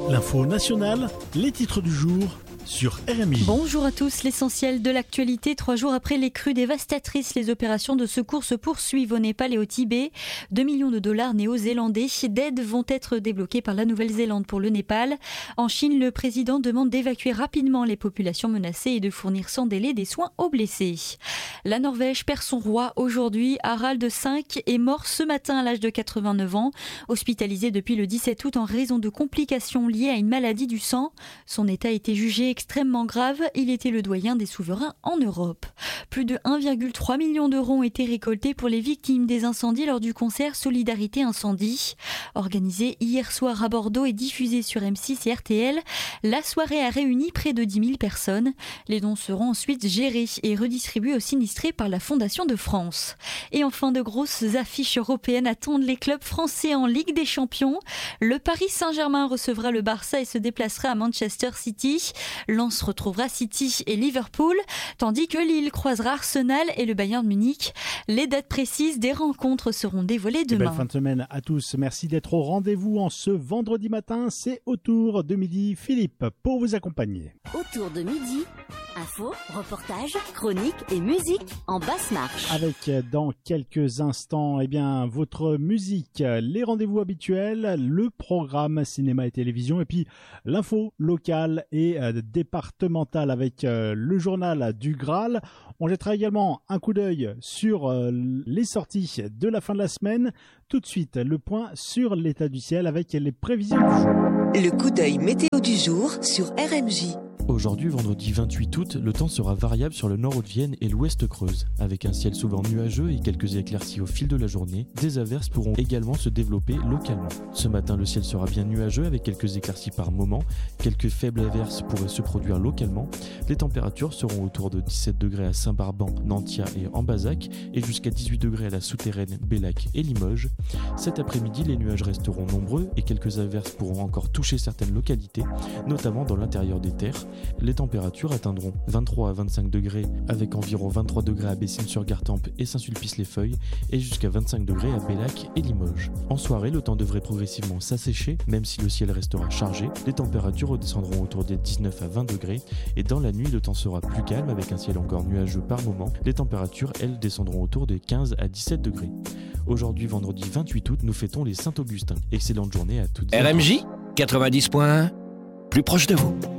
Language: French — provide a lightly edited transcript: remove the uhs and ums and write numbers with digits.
L'info nationale, les titres du jour sur RMI. Bonjour à tous, l'essentiel de l'actualité. 3 jours après les crues dévastatrices, les opérations de secours se poursuivent au Népal et au Tibet. 2 millions de dollars néo-zélandais d'aide vont être débloqués par la Nouvelle-Zélande pour le Népal. En Chine, le président demande d'évacuer rapidement les populations menacées et de fournir sans délai des soins aux blessés. La Norvège perd son roi aujourd'hui. Harald V est mort ce matin à l'âge de 89 ans. Hospitalisé depuis le 17 août en raison de complications liées à une maladie du sang. Son état a été jugé extrêmement grave. Il était le doyen des souverains en Europe. Plus de 1,3 million d'euros ont été récoltés pour les victimes des incendies lors du concert Solidarité Incendie. Organisé hier soir à Bordeaux et diffusé sur M6 et RTL, la soirée a réuni près de 10 000 personnes. Les dons seront ensuite gérés et redistribués aux sinistrés par la Fondation de France. Et enfin, de grosses affiches européennes attendent les clubs français en Ligue des Champions. Le Paris Saint-Germain recevra le Barça et se déplacera à Manchester City. Lens retrouvera City et Liverpool, tandis que Lille croisera Arsenal et le Bayern Munich. Les dates précises des rencontres seront dévoilées demain. Belle fin de semaine à tous. Merci d'être au rendez-vous en ce vendredi matin. C'est autour de midi. Philippe pour vous accompagner. Autour de midi, infos, reportages, chroniques et musique en basse marche. Avec dans quelques instants, votre musique, les rendez-vous habituels, le programme cinéma et télévision et puis l'info locale et départementale avec le journal du Graal. On jettera également un coup d'œil sur les sorties de la fin de la semaine. Tout de suite, le point sur l'état du ciel avec les prévisions du jour. Le coup d'œil météo du jour sur RMJ. Aujourd'hui, vendredi 28 août, le temps sera variable sur le nord de Vienne et l'ouest Creuse. Avec un ciel souvent nuageux et quelques éclaircies au fil de la journée, des averses pourront également se développer localement. Ce matin, le ciel sera bien nuageux avec quelques éclaircies par moment. Quelques faibles averses pourraient se produire localement. Les températures seront autour de 17 degrés à Saint-Barban, Nantia et Ambazac et jusqu'à 18 degrés à la Souterraine, Bellac et Limoges. Cet après-midi, les nuages resteront nombreux et quelques averses pourront encore toucher certaines localités, notamment dans l'intérieur des terres. Les températures atteindront 23 à 25 degrés avec environ 23 degrés à Bessines-sur-Gartempe et Saint-Sulpice-les-Feuilles et jusqu'à 25 degrés à Bellac et Limoges. En soirée, le temps devrait progressivement s'assécher, même si le ciel restera chargé. Les températures redescendront autour des 19 à 20 degrés et dans la nuit, le temps sera plus calme avec un ciel encore nuageux par moment. Les températures, elles, descendront autour de 15 à 17 degrés. Aujourd'hui, vendredi 28 août, nous fêtons les Saint-Augustin. Excellente journée à toutes. RMJ 90.1, plus proche de vous.